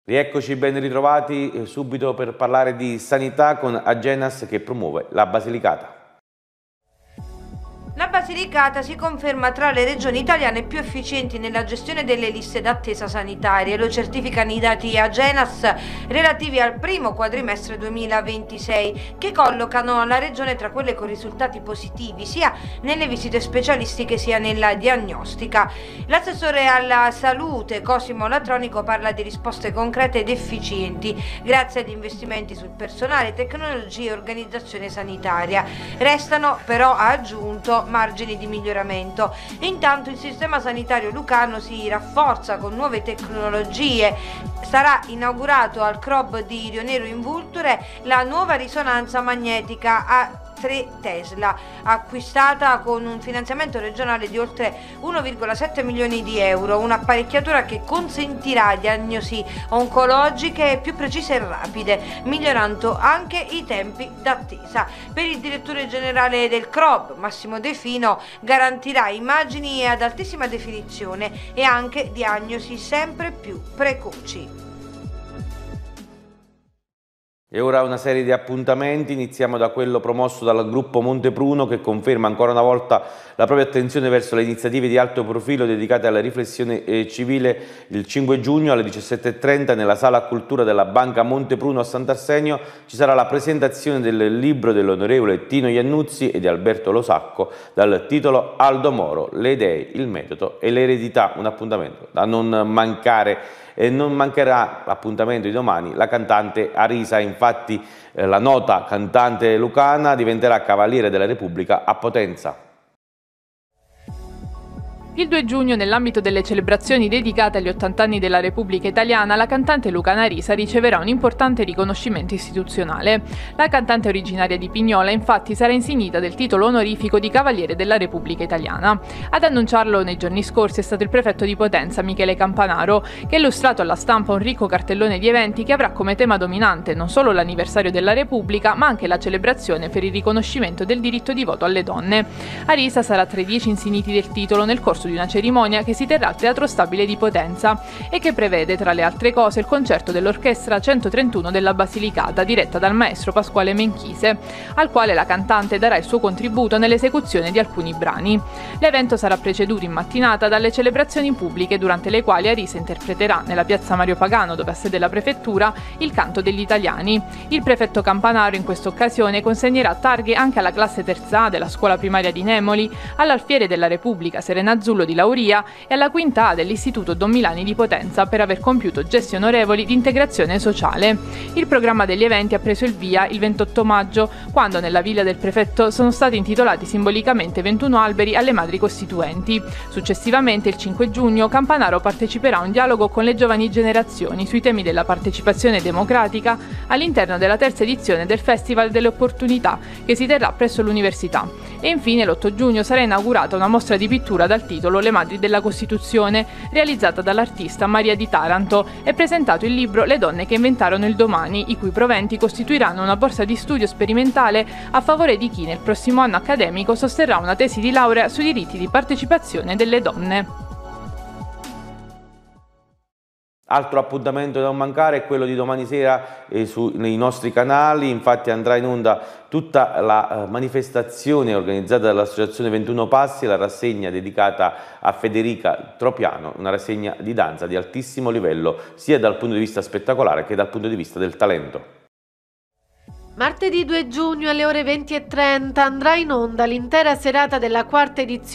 Rieccoci ben ritrovati subito per parlare di sanità con Agenas che promuove la Basilicata. La Basilicata si conferma tra le regioni italiane più efficienti nella gestione delle liste d'attesa sanitarie, lo certificano i dati Agenas relativi al primo quadrimestre 2026, che collocano la regione tra quelle con risultati positivi sia nelle visite specialistiche sia nella diagnostica. L'assessore alla salute Cosimo Latronico parla di risposte concrete ed efficienti grazie ad investimenti sul personale, tecnologie e organizzazione sanitaria. Restano però, ha aggiunto, margini di miglioramento. Intanto il sistema sanitario lucano si rafforza con nuove tecnologie. Sarà inaugurato al CROB di Rionero in Vulture la nuova risonanza magnetica a 3 Tesla, acquistata con un finanziamento regionale di oltre 1,7 milioni di euro, un'apparecchiatura che consentirà diagnosi oncologiche più precise e rapide, migliorando anche i tempi d'attesa. Per il direttore generale del CROB, Massimo De Fino, garantirà immagini ad altissima definizione e anche diagnosi sempre più precoci. E ora una serie di appuntamenti, iniziamo da quello promosso dal gruppo Montepruno che conferma ancora una volta la propria attenzione verso le iniziative di alto profilo dedicate alla riflessione civile. Il 5 giugno alle 17:30 nella Sala Cultura della Banca Montepruno a Sant'Arsenio ci sarà la presentazione del libro dell'onorevole Tino Iannuzzi e di Alberto Losacco dal titolo Aldo Moro, le idee, il metodo e l'eredità, un appuntamento da non mancare. E non mancherà l'appuntamento di domani, la cantante Arisa, infatti la nota cantante lucana diventerà Cavaliere della Repubblica a Potenza. Il 2 giugno, nell'ambito delle celebrazioni dedicate agli 80 anni della Repubblica Italiana, la cantante lucana Arisa riceverà un importante riconoscimento istituzionale. La cantante originaria di Pignola, infatti, sarà insignita del titolo onorifico di Cavaliere della Repubblica Italiana. Ad annunciarlo nei giorni scorsi è stato il prefetto di Potenza, Michele Campanaro, che ha illustrato alla stampa un ricco cartellone di eventi che avrà come tema dominante non solo l'anniversario della Repubblica, ma anche la celebrazione per il riconoscimento del diritto di voto alle donne. Arisa sarà tra i 10 insigniti del titolo nel corso di una cerimonia che si terrà al Teatro Stabile di Potenza e che prevede, tra le altre cose, il concerto dell'Orchestra 131 della Basilicata, diretta dal maestro Pasquale Menchise, al quale la cantante darà il suo contributo nell'esecuzione di alcuni brani. L'evento sarà preceduto in mattinata dalle celebrazioni pubbliche, durante le quali Arisa interpreterà nella piazza Mario Pagano, dove ha sede la prefettura, il canto degli italiani. Il prefetto Campanaro in questa occasione consegnerà targhe anche alla classe terza A della scuola primaria di Nemoli, all'Alfiere della Repubblica Serena Azzurro di Lauria e alla quinta A dell'Istituto Don Milani di Potenza per aver compiuto gesti onorevoli di integrazione sociale. Il programma degli eventi ha preso il via il 28 maggio, quando nella villa del prefetto sono stati intitolati simbolicamente 21 alberi alle madri costituenti. Successivamente, il 5 giugno, Campanaro parteciperà a un dialogo con le giovani generazioni sui temi della partecipazione democratica all'interno della terza edizione del Festival delle Opportunità, che si terrà presso l'università. E infine, l'8 giugno sarà inaugurata una mostra di pittura dal titolo Le Madri della Costituzione, realizzata dall'artista Maria di Taranto, e presentato il libro Le donne che inventarono il domani, i cui proventi costituiranno una borsa di studio sperimentale a favore di chi nel prossimo anno accademico sosterrà una tesi di laurea sui diritti di partecipazione delle donne. Altro appuntamento da non mancare è quello di domani sera nei nostri canali, infatti andrà in onda tutta la manifestazione organizzata dall'Associazione 21 Passi, la rassegna dedicata a Federica Tropiano, una rassegna di danza di altissimo livello sia dal punto di vista spettacolare che dal punto di vista del talento. Martedì 2 giugno alle ore 20:30 andrà in onda l'intera serata della quarta edizione